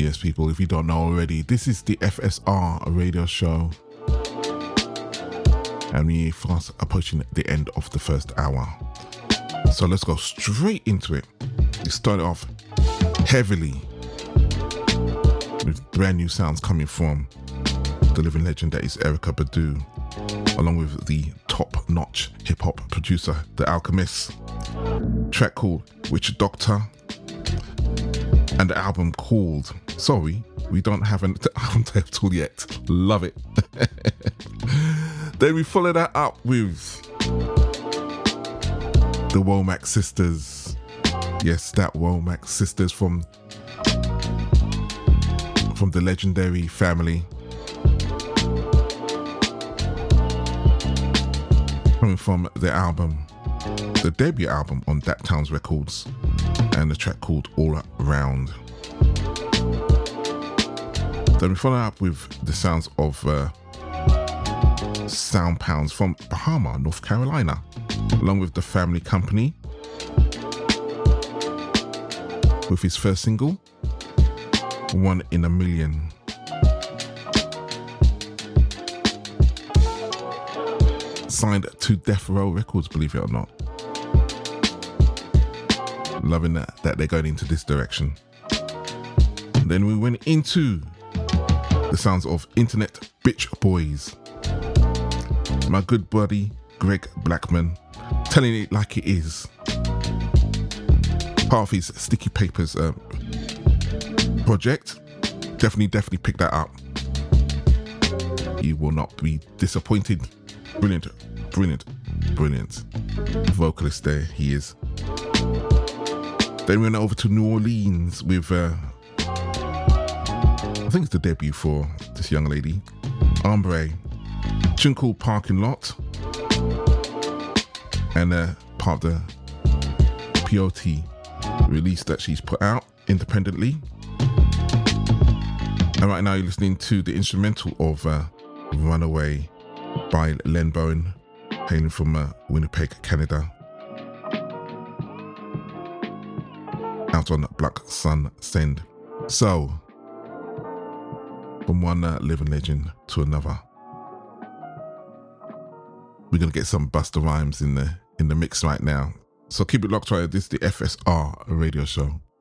Yes, people, if you don't know already, this is the FSR radio show. And we fast approaching the end of the first hour. So let's go straight into it. We started off heavily with brand new sounds coming from the living legend that is Erykah Badu, along with the top-notch hip-hop producer, The Alchemist. Track called Witch Doctor, and the album called, sorry, we don't have an album title yet. Love it. Then we follow that up with the Womack Sisters. Yes, that Womack Sisters from the legendary family. Coming from the album, the debut album on Dat Towns Records, and the track called All Around. Then we follow up with the sounds of Sound Pounds from Bahama, North Carolina, along with the Family Company, with his first single, One in a Million. Signed to Death Row Records, believe it or not. Loving that they're going into this direction. And then we went into the sounds of Internet Bitch Boys. My good buddy Greg Blackman, telling it like it is. Part of his Sticky Papers project. Definitely pick that up. You will not be disappointed. Brilliant vocalist there, he is. Then we went over to New Orleans with I think it's the debut for this young lady, Ombre, tune called Parking Lot, and part of the POT release that she's put out independently. And right now you're listening to the instrumental of Runaway by Len Bowen, hailing from Winnipeg, Canada. Out on Black Sun Send. So, from one living legend to another, we're gonna get some Busta Rhymes in the mix right now. So keep it locked right. This is the FSR radio show.